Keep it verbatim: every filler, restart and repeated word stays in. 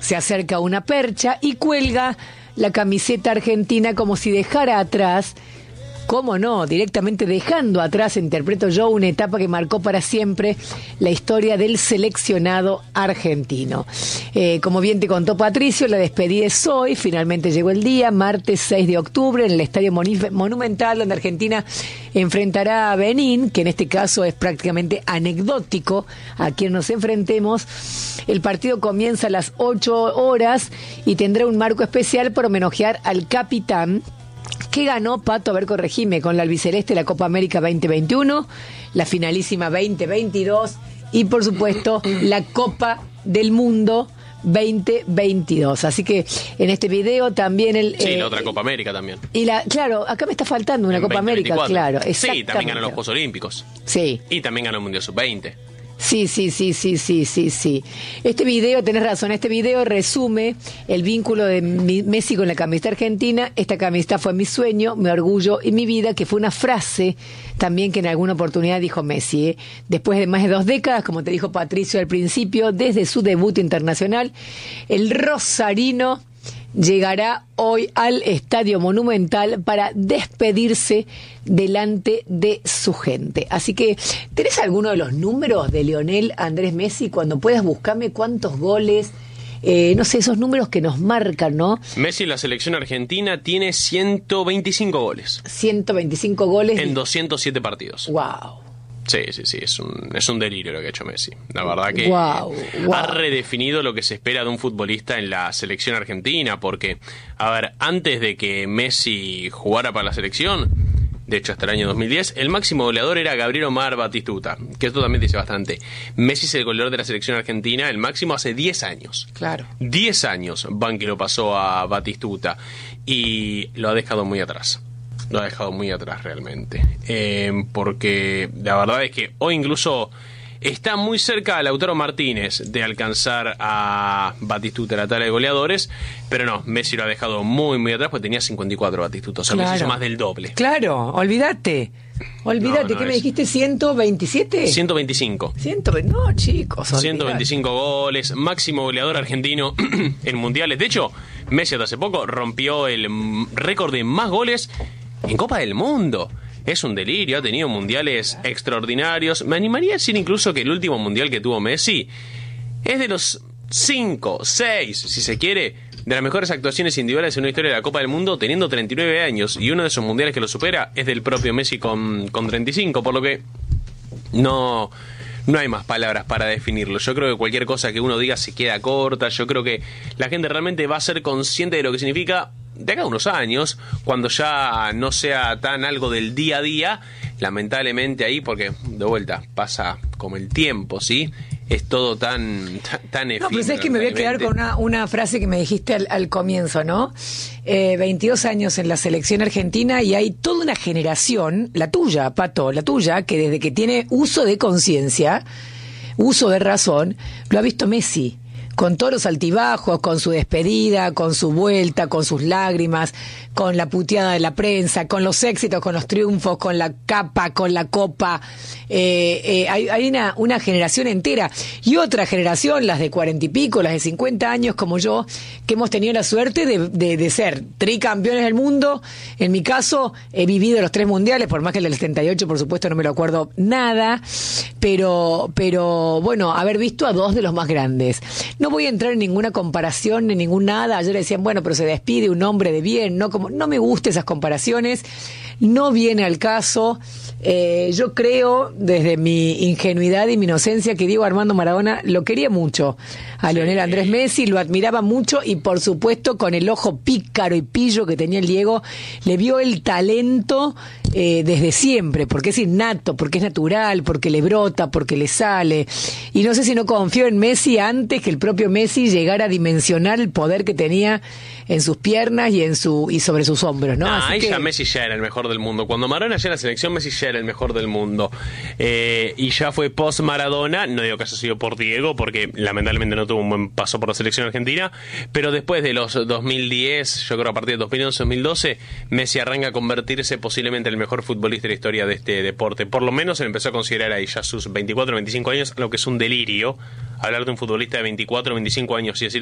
se acerca a una percha y cuelga la camiseta argentina como si dejara atrás, cómo no, directamente dejando atrás, interpreto yo, una etapa que marcó para siempre la historia del seleccionado argentino. Eh, como bien te contó Patricio, la despedida es hoy, finalmente llegó el día, martes seis de octubre, en el Estadio Monumental, donde Argentina enfrentará a Benín, que en este caso es prácticamente anecdótico a quien nos enfrentemos. El partido comienza a las ocho horas y tendrá un marco especial para homenajear al capitán que ganó, Pato, a ver, corregime, con la albiceleste la Copa América veinte veintiuno, la finalísima veinte veintidós y, por supuesto, la Copa del Mundo veinte veintidós. Así que en este video también el... Sí, eh, la otra Copa América también. Y la, claro, acá me está faltando una en Copa América, claro. Sí, también ganó los Juegos Olímpicos. Sí. Y también ganó el Mundial sub veinte. Sí, sí, sí, sí, sí, sí, sí. Este video, tenés razón, este video resume el vínculo de Messi con la camiseta argentina. Esta camiseta fue mi sueño, mi orgullo y mi vida, que fue una frase también que en alguna oportunidad dijo Messi, ¿eh? Después de más de dos décadas, como te dijo Patricio al principio, desde su debut internacional, el rosarino llegará hoy al Estadio Monumental para despedirse delante de su gente. Así que, ¿tenés alguno de los números de Lionel Andrés Messi? Cuando puedas, buscarme cuántos goles, eh, no sé, esos números que nos marcan, ¿no? Messi en la selección argentina tiene ciento veinticinco goles. ciento veinticinco goles. En doscientos siete partidos. ¡Wow! Sí, sí, sí, es un, es un delirio lo que ha hecho Messi. La verdad que wow, wow. ha redefinido lo que se espera de un futbolista en la selección argentina, porque, a ver, antes de que Messi jugara para la selección, de hecho hasta el año dos mil diez, el máximo goleador era Gabriel Omar Batistuta, que esto también dice bastante. Messi es el goleador de la selección argentina, el máximo hace diez años. Claro. diez años Banqui lo pasó a Batistuta y lo ha dejado muy atrás. Lo ha dejado muy atrás realmente, eh, porque la verdad es que hoy incluso está muy cerca a Lautaro Martínez de alcanzar a Batistuta en la tabla de goleadores, pero no, Messi lo ha dejado muy muy atrás porque tenía cincuenta y cuatro Batistuta, o sea, Claro. Messi hizo más del doble. Claro, olvídate, olvídate, No, no, ¿qué me es- dijiste? ¿ciento veintisiete? ciento veinticinco. ciento veinte, no, chicos, olvídate. ciento veinticinco goles, máximo goleador argentino en mundiales. De hecho, Messi hasta hace poco rompió el mm, récord de más goles en Copa del Mundo. Es un delirio, ha tenido mundiales extraordinarios. Me animaría a decir incluso que el último mundial que tuvo Messi es de los cinco, seis, si se quiere, de las mejores actuaciones individuales en una historia de la Copa del Mundo, teniendo treinta y nueve años. Y uno de esos mundiales que lo supera es del propio Messi con, con treinta y cinco, por lo que no... No hay más palabras para definirlo. Yo creo que cualquier cosa que uno diga se queda corta. Yo creo que la gente realmente va a ser consciente de lo que significa de acá a unos años, cuando ya no sea tan algo del día a día. Lamentablemente ahí, porque de vuelta pasa como el tiempo, ¿sí? Es todo tan tan, tan efímero. No, pero es que me voy a quedar con una, una frase que me dijiste al, al comienzo, ¿no? Eh, veintidós años en la selección argentina y hay toda una generación, la tuya, Pato, la tuya, que desde que tiene uso de conciencia, uso de razón, lo ha visto Messi. Con todos los altibajos, con su despedida, con su vuelta, con sus lágrimas, con la puteada de la prensa, con los éxitos, con los triunfos, con la capa, con la copa. Eh, eh, hay hay una, una generación entera. Y otra generación, las de cuarenta y pico, las de cincuenta años como yo, que hemos tenido la suerte de, de, de ser tricampeones del mundo. En mi caso, he vivido los tres mundiales, por más que el del setenta y ocho, por supuesto, no me lo acuerdo nada. Pero, pero bueno, haber visto a dos de los más grandes. No voy a entrar en ninguna comparación ni ningún nada. Ayer decían, bueno, pero se despide un hombre de bien, no como no me gustan esas comparaciones, no viene al caso. Eh, yo creo, desde mi ingenuidad y mi inocencia, que Diego Armando Maradona lo quería mucho a Lionel Andrés Messi, lo admiraba mucho y, por supuesto, con el ojo pícaro y pillo que tenía el Diego, le vio el talento eh, desde siempre, porque es innato, porque es natural, porque le brota, porque le sale. Y no sé si no confió en Messi antes que el propio Messi llegara a dimensionar el poder que tenía en sus piernas y en su y sobre sus hombros, ¿no? Nah, Así ahí que... ya Messi ya era el mejor del mundo. Cuando Maradona llegó a la selección, Messi ya era el mejor del mundo. Eh, y ya fue post-Maradona, no digo que haya sido por Diego, porque lamentablemente no tuvo un buen paso por la selección argentina, pero después de los dos mil diez, yo creo a partir de dos mil once, dos mil doce, Messi arranca a convertirse posiblemente en el mejor futbolista de la historia de este deporte. Por lo menos se le empezó a considerar ahí ya sus veinticuatro, veinticinco años, lo que es un delirio hablar de un futbolista de veinticuatro, veinticinco años y decir